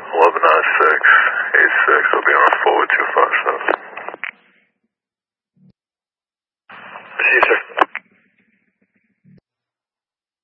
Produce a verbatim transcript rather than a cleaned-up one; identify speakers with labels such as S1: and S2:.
S1: eleven nine six eight six. I'll be on forward two five seven.
S2: See you, sir.